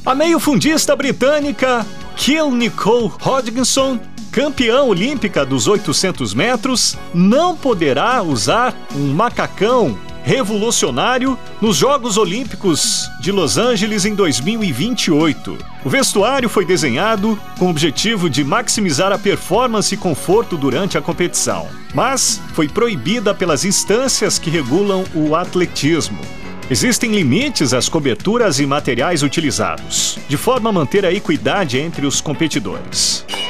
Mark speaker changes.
Speaker 1: A meio-fundista britânica Kill Nicole Hodgson, campeã olímpica dos 800 metros, não poderá usar um macacão revolucionário nos Jogos Olímpicos de Los Angeles em 2028. O vestuário foi desenhado com o objetivo de maximizar a performance e conforto durante a competição, mas foi proibida pelas instâncias que regulam o atletismo. Existem limites às coberturas e materiais utilizados, de forma a manter a equidade entre os competidores.